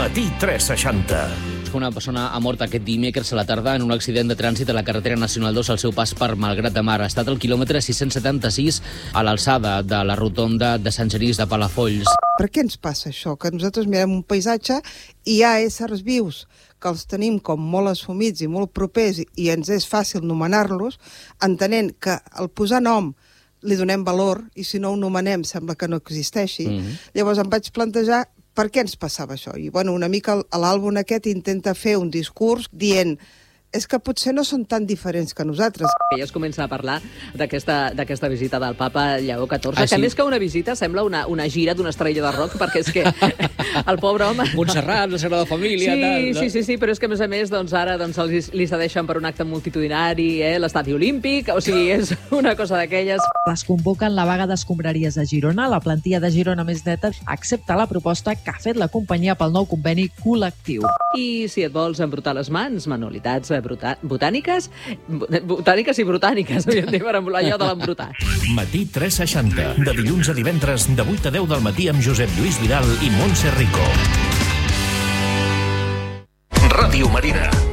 Matí 360. Una persona ha mort aquest dimecres a la tarda en un accident de trànsit a la carretera Nacional 2 al seu pas per Malgrat de Mar. Ha estat al quilòmetre 676 a l'alçada de la rotonda de Sant Genís de Palafolls. Per què ens passa això? Que nosaltres mirem un paisatge i hi ha éssers vius que els tenim com molt assumits i molt propers i ens és fàcil nomenar-los, entenent que al posar nom li donem valor i si no ho nomenem sembla que no existeixi. Llavors em vaig plantejar per què ens passava això. I una mica l'àlbum aquest intenta fer un discurs dient és que potser no són tan diferents que nosaltres. Ja es comença a parlar d'aquesta visita del papa Lleó XIV, que sí? més que una visita sembla una gira d'una estrella de rock, perquè és que el pobre home... Montserrat, la Sagrada Família... Sí, però és que a més ara li cedeixen per un acte multitudinari, l'estadi olímpic, o sigui, és una cosa d'aquelles. Les convoquen la vaga d'escombraries de Girona. La plantilla de Girona Més Neta accepta la proposta que ha fet la companyia pel nou conveni col·lectiu. I si et vols embrutar les mans, manualitats botàniques i brutàniques, havíem dit per allò de l'embrutar. Matí 360, de dilluns a divendres, de 8 a 10 del matí amb Josep Lluís Vidal i Montse Rico. Ràdio Marina.